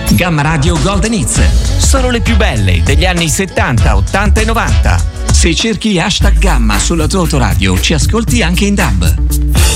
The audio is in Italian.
Gamma Radio Golden Hits. Solo le più belle degli anni 70, 80 e 90. Se cerchi #Gamma sulla tua autoradio, ci ascolti anche in DAB.